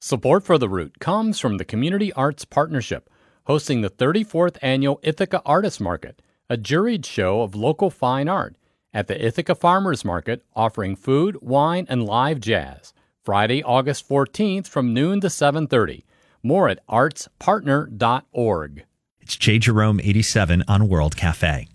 Support for The Root comes from the Community Arts Partnership, hosting the 34th Annual Ithaca Artist Market, a juried show of local fine art, at the Ithaca Farmers Market, offering food, wine, and live jazz. Friday, August 14th from noon to 7:30. More at artspartner.org. It's J. Jerome 87 on World Cafe.